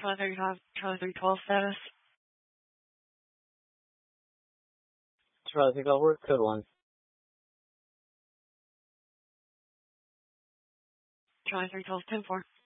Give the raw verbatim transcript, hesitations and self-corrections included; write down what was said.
Charlie thirty-five, Charlie three twelve status. Charlie three twelve, work code one. Charlie three twelve, ten four.